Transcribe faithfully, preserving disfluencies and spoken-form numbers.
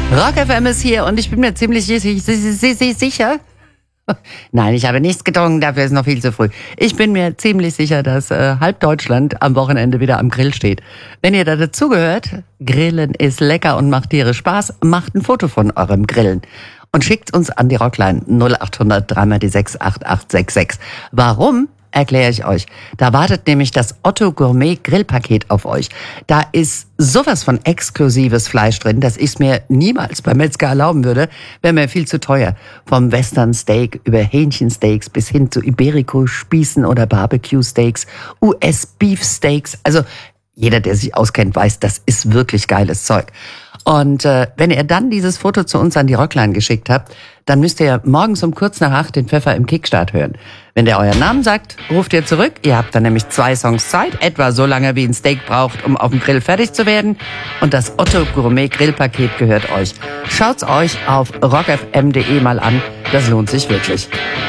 Rock F M ist hier und ich bin mir ziemlich sicher. Nein, ich habe nichts getrunken, dafür ist noch viel zu früh. Ich bin mir ziemlich sicher, dass äh, halb Deutschland am Wochenende wieder am Grill steht. Wenn ihr da dazugehört, Grillen ist lecker und macht Tiere Spaß, macht ein Foto von eurem Grillen und schickt uns an die Rockline null acht hundert drei mal die sechs acht acht sechs sechs. Warum? Erkläre ich euch. Da wartet nämlich das Otto Gourmet Grillpaket auf euch. Da ist sowas von exklusives Fleisch drin, dass ich es mir niemals beim Metzger erlauben würde. Wäre mir viel zu teuer. Vom Western Steak über Hähnchensteaks bis hin zu Iberico-Spießen oder Barbecue-Steaks, U S-Beef-Steaks. Also jeder, der sich auskennt, weiß, das ist wirklich geiles Zeug. Und äh, wenn ihr dann dieses Foto zu uns an die Rockline geschickt habt, dann müsst ihr morgens um kurz nach acht den Pfeffer im Kickstart hören. Wenn der euren Namen sagt, ruft ihr zurück. Ihr habt dann nämlich zwei Songs Zeit, etwa so lange wie ein Steak braucht, um auf dem Grill fertig zu werden. Und das Otto Gourmet Grillpaket gehört euch. Schaut's euch auf rock f m punkt d e mal an. Das lohnt sich wirklich.